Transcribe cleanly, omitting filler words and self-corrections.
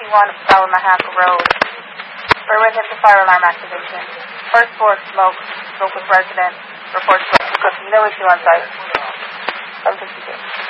Salamahaka Road. We're with him to fire alarm activation. First floor smoke with resident. Reports cooking. No issue on site. 752.